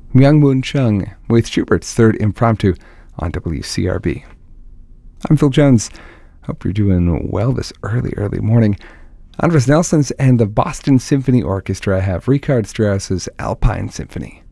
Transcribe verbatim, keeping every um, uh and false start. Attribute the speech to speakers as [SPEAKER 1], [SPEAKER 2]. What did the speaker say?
[SPEAKER 1] Myung Moon Chung with Schubert's Third Impromptu on W C R B. I'm Phil Jones. Hope you're doing well this early, early morning. Andres Nelson's and the Boston Symphony Orchestra have Richard Strauss's Alpine Symphony.